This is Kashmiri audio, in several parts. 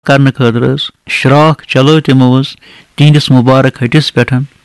करने खतर श्राख चलो तमो तिहंदिस मुबारक हटिस पे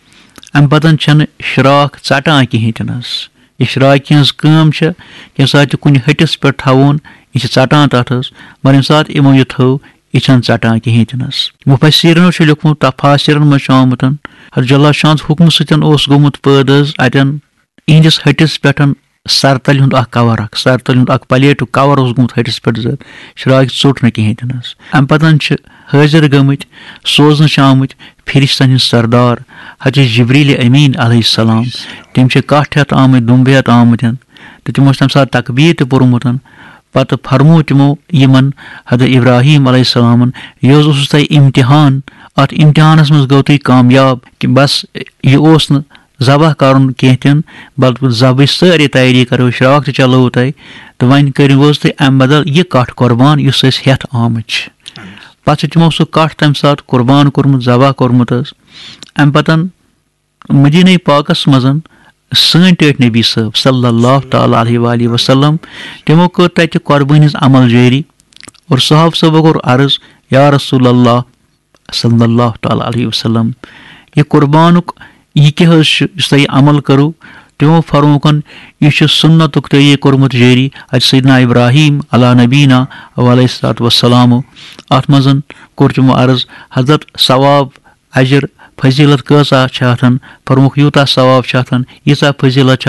अम पतन श्राख षटान कहें तनस यह श्राख कम कम सात कुन हटिस पे थवन यह षटान तथ मगर यम सात यमो यह थो यह षटान कहें तनस मुफस्सिरीनो लिखमुत तफासिरन मज आमुत हरजल्ला शाह हुक्म सत गोमुत पैद अतन इहंदिस हटिस पे सरतल हुंद कवर सरतल हुंद प्लेट कवर गोमुत हटिस पे श्राख ोट न कहें तनस अम पतन हाजिर गमत सोजन आमुत फिरिश्तन हिंद सरदार हजरत जिब्रील अमीन अलैहिस्सलाम तम कठ हेत आमुत दुम्ब हेत आमुत तो तमो तम सात तकबीर त पोर्मुत पत फरमो तमो यमन हजरत इब्राहीम अलैहिस्सलामन यह तुम इम्तिहान अत इम्तिहानस मज गो तुम कामयाब कि बस यह न ज़बह कर कह बल्कि ज़बह सारी तैयारी करो श्राख चलो तुम तो वन करो तुम अम बदल यह कठ कुर्बान इस हेत आमुत पे तमो सह कठ तम सात कुर्बान कोर्मुत ज़बह कोर्मुत अम पतन मदीना पाकस मज सन टट नबी साहब सल्लल्लाहु तआला अलैहि वसल्लम तमो कर तत कुर्बानी अमल जारी और साहब साहब कोर अर्ज या रसूल अल्लाह सल्लल्लाहु तआला अलैहि वसल्लम यह कुर्बानुक यह क्या अमल करो तमो फरमोकन यह सुन्नतुक तो यह कोर्मुत जारी अज सैयदना इब्राहीम अला नबीना अलैहिस्सलातु वस्सलाम अत मज कोर तमो अर्ज हजरत सवाब अजर फजीलत कसा फरमुख यूता सवाब यीचा फजीलत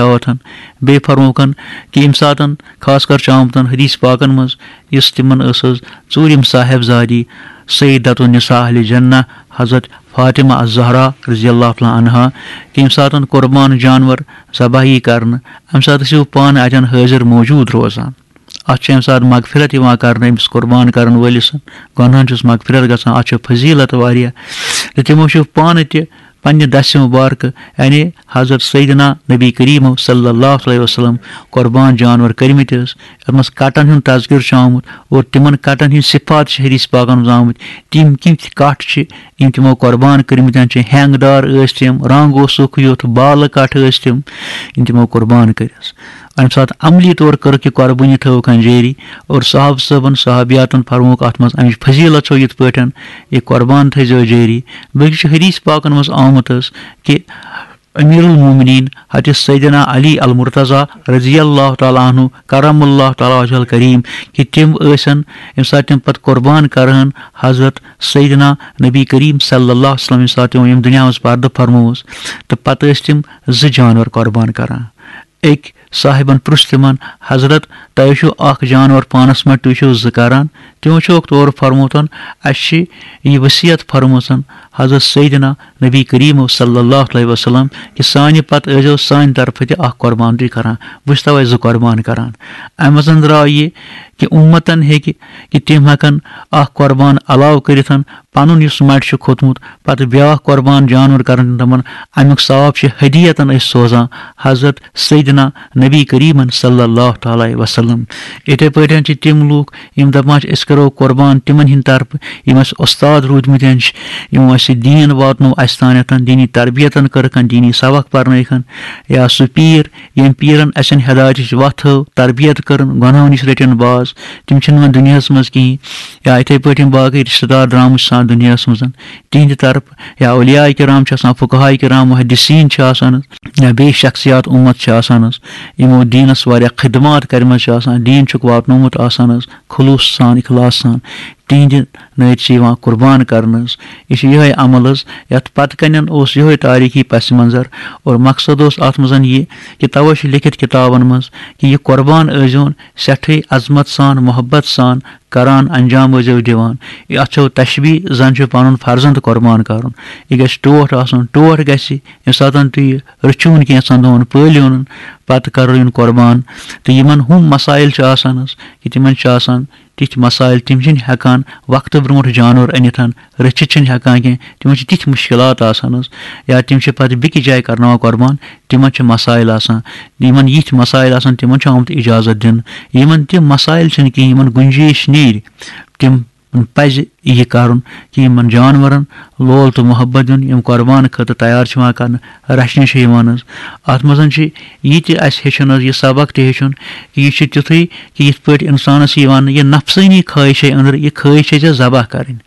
बे फरमुकन कि यम सात खास कर आमत हदीस पाकन मज इस तिमन ूरम साहिबजादी सैयदतु निसा अहले जन्नह हजरत फातिमा अज़्ज़हरा रज़ियल्लाहु तआला अन्हा कि यम सात कुर्बान जानवर ज़बाही करन अम सात पान अतन हाजिर मौजूद रोजान अत सात मगफिरत कर अमिस कुर्बान कर वलिस गुनाहन मगफिरत गसान अत फजीलत वारिया तो तमो पान तन्ने दस मुबारक यानी हजरत सैयदना नबी करीम सल्लल्लाहु अलैहि वसल्लम कुर्बान जानवर कर्मित मज कटन हुंद तज़किर आमुत और तिमन कटन हिंद सिफात हदीस पाकन मज आमुत तिम किम कट यम तमो कुर्बान कर्मित हैंगदार तम रंग ओसुक योत बाल कट तम यम तमो कुर्बान कर अम सात अमली तौर कर कुर्बानी थोकन जारी और साहब सबन साहबियातन फरमोक अत मज अमिच फजीलत यथ पन यह कुर्बान थो जारी बल्कि हदीस पाकन मज आमुत कि अमीरुल मोमिनीन हजरत सैयदना अली अल मुर्तज़ा रज़ियल्लाहु तआला अन्हु करमुल्लाहु तआला वजहल करीम कि तम यम सात तम पत कुर्बान करहन हजरत सैयदना नबी करीम सल्लल्लाहु अलैहि वसल्लम सात यम दुनिया मज पर्द फरमोस तो पत तम ज जानवर कुर्बान करान एक साहिबन पृछ तिमन हजरत तुम जानवर पानस मट तुम ज करान तमो तौर फरमोतन यह वसीयत फरमोसन हजरत सैयदना नबी करीम सल्लल्लाहु अलैहि वसल्लम कि सान पत ऐजो सान तरफ तह कुर्बान तुम करान बस तवे ज कुर्बान करान अम द्राव यह कि उम्मतन कि तम हेकन कुर्बान अलाव करिथन पनुन युस मट खोतमुत पत ब्या कुर्बान जानवर करन तमन अमुक सवाब हदीयतन सोजान हजरत सैयदना नबी करीमन सल्लल्लाहु अलैहि वसल्लम इथे पे तम लूक यम दपान करो कुर्बान तिमन हिंद तरफ यम उस्ताद रूदमत यमो दीन वातनो अस तान दीनी तरबियतन करकन दीनी सबक पर्न या सह पीर यम पीरन असन हिदायत वथ तरबियत करन गुनाहों नश रटन बाज तम वन दुनिया मज कहीं या इथे पे बाकी रिश्तेदार द्राम सान दुनिया मज तिहद तरफ या औलिया किराम फुकहा किराम मुहद्दिसीन या बे शख्सियात उम्मत यमो दीनस वारिया खिदमात करम दीन वातनोमुत खुलूस सान इखलास सान तिहद नर कुर्बान करन यह अमल यथ पत कन यह तारीखी पस मंजर और मकसद अत मज यह कि तवे लिखित किताबन मज कि यह कुर्बान ऐजोन सठे अजमत सान मोहब्बत सान करान अंजाम वजो दिवान अत तशबी जन पन फर्जंद कुर्बान कर यह गोट टोट ग सात तुम रचून कैसन दोन पलियोन पत कर कुर्बान तो यमन हम मसाइल कि तिमन तिथ मसाइल तम हेकान वक्त ब्रोट जानवर अनिथ रचित हेकान कह तम तिथ मुश्किलात या तम पे बिक जाए करना कुर्बान तिमन मसाइल यमन यिथ मसाइल तिमन आमुत इजाजत दिन यमन तम मसाइल कहीं यमन गुंजाइश नीर तम پَزِ یہِ کَرُن کہِ یِمن جانورن لول تہٕ محبت دیُن یِم قۄربان خٲطرٕ تیار چھِ یِوان کرنہٕ رَچھنہِ چھِ یِوان حظ اَتھ منٛز چھِ یہِ تہِ اَسہِ ہیٚچھُن حظ یہِ سبق تہِ ہیٚچھُن کہِ یہِ چھُ تیُتھُے کہِ یِتھ پٲٹھۍ اِنسانَس یِوان یہِ نفسٲنی خٲہِش أنٛدرٕ یہِ خٲہِش چھِ ژےٚ ذبح کَرٕنۍ